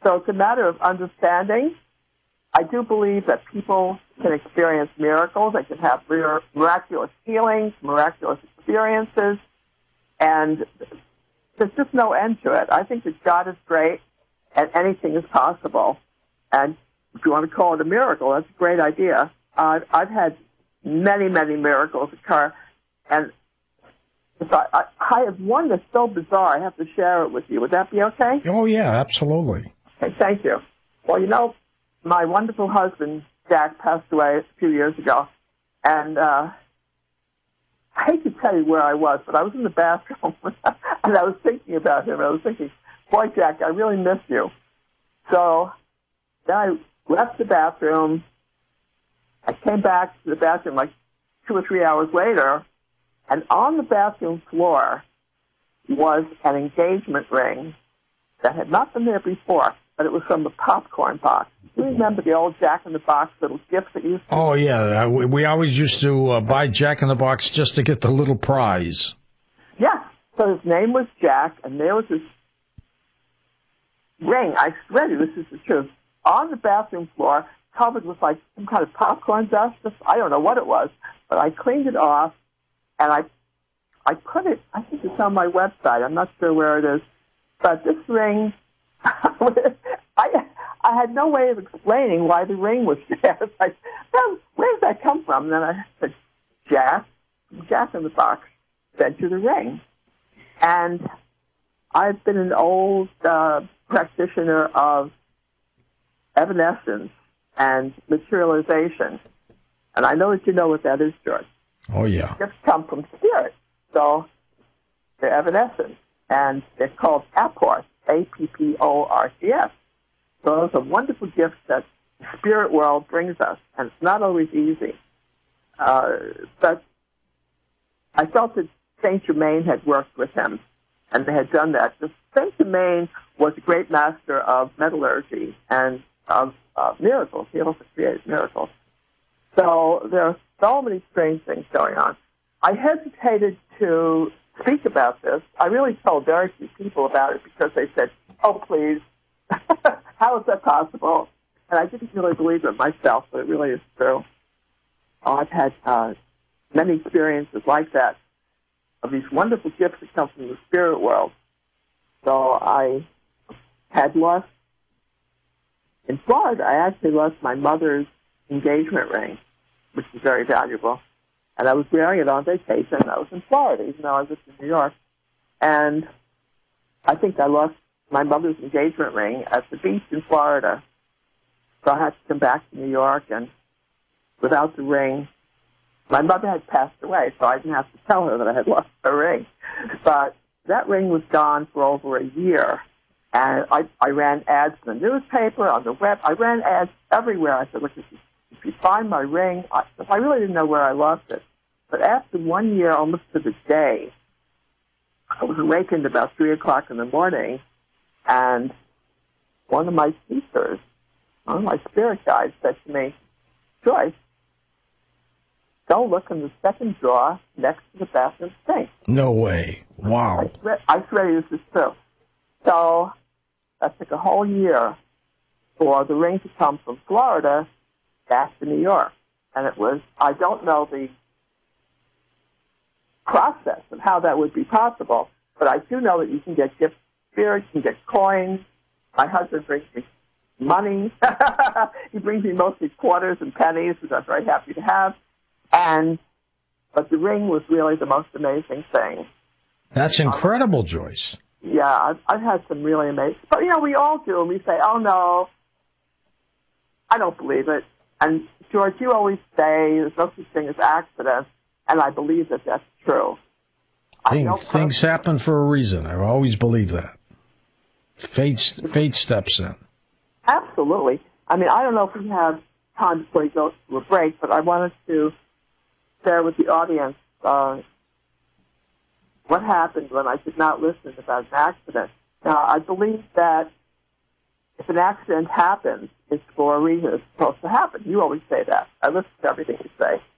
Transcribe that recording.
So it's a matter of understanding. I do believe that people can experience miracles. They can have miraculous healings, miraculous experiences, and there's just no end to it. I think that God is great, and anything is possible. And if you want to call it a miracle, that's a great idea. I've had many, many miracles occur, and I have one that's so bizarre, I have to share it with you. Would that be okay? Oh, yeah, absolutely. Okay, thank you. Well, you know, my wonderful husband, Jack, passed away a few years ago, and I hate to tell you where I was, but I was in the bathroom, and I was thinking about him. I was thinking, boy, Jack, I really miss you. So then I left the bathroom. I came back to the bathroom like 2 or 3 hours later, and on the bathroom floor was an engagement ring that had not been there before, but it was from the popcorn box. Do you remember the old Jack in the Box little gifts that used to... Oh, yeah. We always used to buy Jack in the Box just to get the little prize. Yeah. So his name was Jack, and there was this ring. I swear to you, this is the truth. On the bathroom floor, covered with like some kind of popcorn dust. I don't know what it was, but I cleaned it off, and I put it, I think it's on my website. I'm not sure where it is. But this ring, I had no way of explaining why the ring was there. It's like, where did that come from? And then I said, Jack in the Box sent you the ring. And I've been an old practitioner of evanescence and materialization. And I know that you know what that is, George. Oh, yeah. Gifts come from spirit. So they're evanescent. And they're called apports, A-P-P-O-R-T-S. So those are wonderful gifts that the spirit world brings us. And it's not always easy. But I felt that Saint Germain had worked with him, and they had done that. Saint Germain was a great master of metallurgy and of miracles. He also created miracles. So there are so many strange things going on. I hesitated to speak about this. I really told very few people about it because they said, oh, please, how is that possible? And I didn't really believe it myself, but it really is true. I've had many experiences like that, of these wonderful gifts that come from the spirit world. So I had lost, in Florida, I actually lost my mother's engagement ring, which is very valuable. And I was wearing it on vacation. I was in Florida, even though I was in New York. And I think I lost my mother's engagement ring at the beach in Florida. So I had to come back to New York, and without the ring, my mother had passed away, so I didn't have to tell her that I had lost her ring. But that ring was gone for over a year. And I ran ads in the newspaper, on the web. I ran ads everywhere. I said, look, if you find my ring, I really didn't know where I lost it. But after 1 year, almost to the day, I was awakened about 3 o'clock in the morning, and one of my teachers, one of my spirit guides, said to me, Joyce, go look in the second drawer next to the bathroom sink. No way. Wow. I swear this is true. So that took a whole year for the ring to come from Florida back to New York. And it was, I don't know the process of how that would be possible, but I do know that you can get gift spirits, you can get coins. My husband brings me money. He brings me mostly quarters and pennies, which I'm very happy to have. But the ring was really the most amazing thing. That's incredible, Joyce. Yeah, I've had some really amazing. But, we all do, and we say, oh, no, I don't believe it. And, George, you always say there's no such thing as accidents, and I believe that that's true. Things happen for a reason. I always believe that. Fate steps in. Absolutely. I don't know if we have time before we go to a break, but I wanted to share with the audience what happened when I did not listen about an accident. Now, I believe that if an accident happens, it's for a reason it's supposed to happen. You always say that. I listen to everything you say.